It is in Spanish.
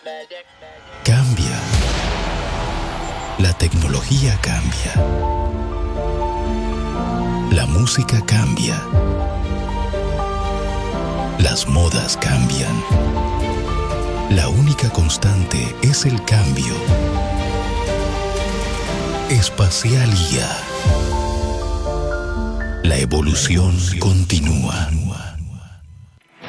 Cambia. La tecnología cambia. La música cambia. Las modas cambian. La única constante es el cambio. Espacialía. La evolución continúa.